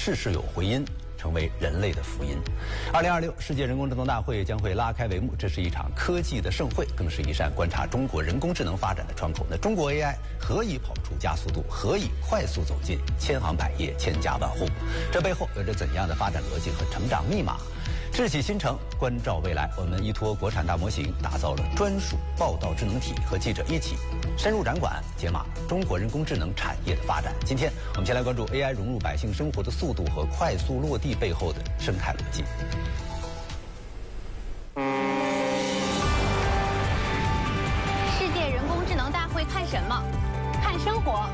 事事有回音，成为人类的福音。2026世界人工智能大会将会拉开帷幕，这是一场科技的盛会，更是一扇观察中国人工智能发展的窗口。那中国 AI 何以跑出加速度？何以快速走进千行百业、千家万户？这背后有着怎样的发展逻辑和成长密码？智启新城，关照未来。我们依托国产大模型，打造了专属报道智能体，和记者一起深入展馆，解码中国人工智能产业的发展。今天我们先来关注 AI 融入百姓生活的速度和快速落地背后的生态逻辑。 世界人工智能大会看什么？看生活，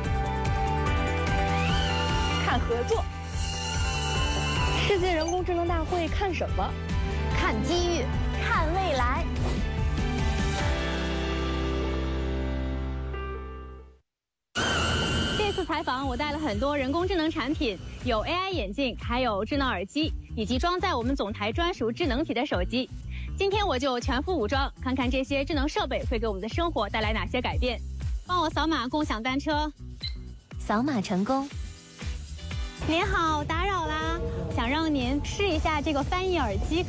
看合作。世界人工智能大会看什么？ 看机遇，看未来。这次采访我带了很多人工智能产品，有 AI 眼镜，还有智能耳机，以及装载我们总台专属智能体的手机。今天我就全副武装，看看这些智能设备会给我们的生活带来哪些改变。帮我扫码共享单车， 扫码成功。 您好，打扰啦，想让您试一下这个翻译耳机。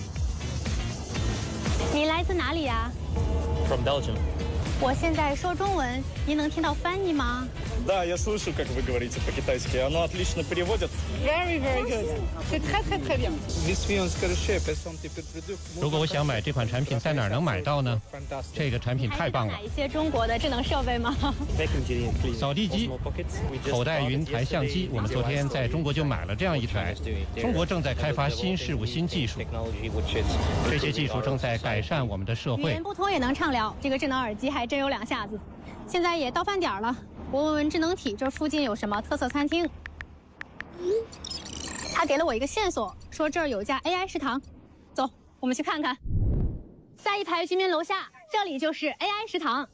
您来自哪里呀 ？From Belgium. 我现在说中文，您能听到翻译吗？ Да, я слышу, как вы говорите по-китайски. Оно отлично переводит. Very, very good. C'est très, très, très bien. 如果我想买这款产品，在哪儿能买到呢？这个产品太棒了！ 还有哪一些中国的智能设备吗？ 扫地机、口袋云台相机，我们昨天在中国就买了这样一台。中国正在开发新事物、新技术，这些技术正在改善我们的社会。 语言不通也能畅聊，这个智能耳机还真有两下子。现在也到饭点了。我问问智能体，这附近有什么特色餐厅？他给了我一个线索，说这儿有家 AI 食堂。走，我们去看看。下一排居民楼下，这里就是 AI 食堂。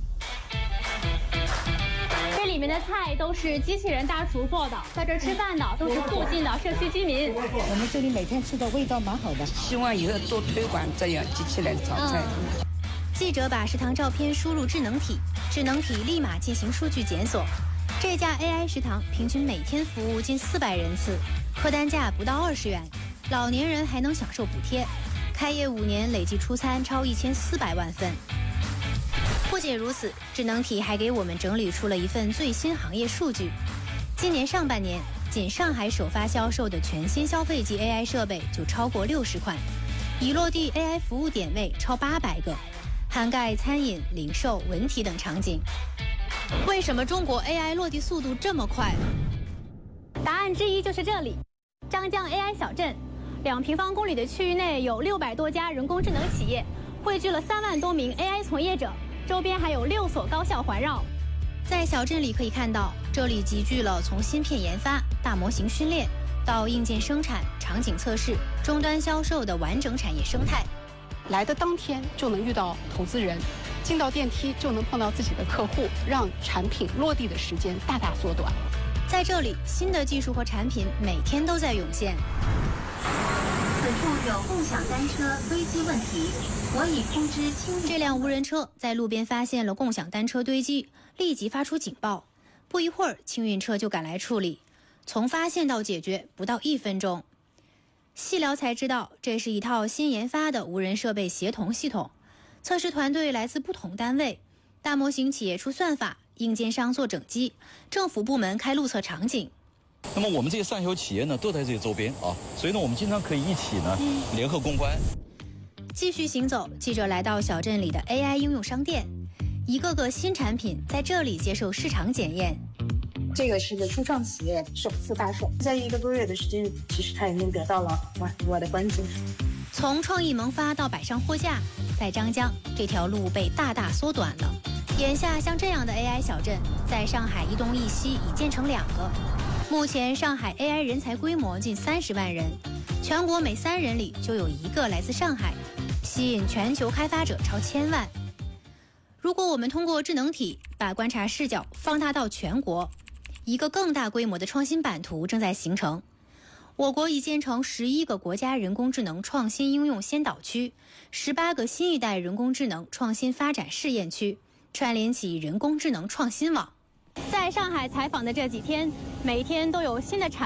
这里面的菜都是机器人大厨做的，在这儿吃饭的都是附近的社区居民。 我们这里每天吃的味道蛮好的， 希望以后多推广这样机器人炒菜。 记者把食堂照片输入智能体，智能体立马进行数据检索。这家 AI 食堂平均每天服务近400人次，客单价不到20元，老年人还能享受补贴。开业5年，累计出餐超1400万份。不仅如此，智能体还给我们整理出了一份最新行业数据。今年上半年，仅上海首发销售的全新消费级 AI 设备就超过60款，已落地 AI 服务点位超800个。涵盖餐饮、零售、文体等场景。 为什么中国 AI 落地速度这么快？答案之一就是这里，张江 AI 小镇，2平方公里的区域内有600多家人工智能企业，汇聚了3万多名 AI 从业者，周边还有6所高校环绕。 在小镇里可以看到，这里集聚了从芯片研发、大模型训练到硬件生产、场景测试、终端销售的完整产业生态。 来的当天就能遇到投资人，进到电梯就能碰到自己的客户，让产品落地的时间大大缩短。 在这里，新的技术和产品每天都在涌现。 此处有共享单车堆积问题，我已通知清理。 这辆无人车在路边发现了共享单车堆积，立即发出警报。不一会儿，清运车就赶来处理，从发现到解决不到1分钟。细聊才知道，这是一套新研发的无人设备协同系统。测试团队来自不同单位，大模型企业出算法，硬件商做整机，政府部门开路测场景。 那么我们这些上游企业呢，都在这些周边啊，所以呢，我们经常可以一起呢联合攻关。 继续行走，记者来到小镇里的 AI 应用商店，一个个新产品在这里接受市场检验。 这个是个初创企业，首次发售，在1个多月的时间，其实它已经得到了我的关注。 从创意萌发到摆上货架，在张江这条路被大大缩短了。眼下像这样的 AI 小镇，在上海一东一西已建成2个。目前上海 AI 人才规模近30万人，全国每3人里就有1个来自上海，吸引全球开发者超1000万。如果我们通过智能体把观察视角放大到全国，一个更大规模的创新版图正在形成。我国已建成11个国家人工智能创新应用先导区，18个新一代人工智能创新发展试验区，串联起人工智能创新网。 在上海采访的这几天，每天都有新的产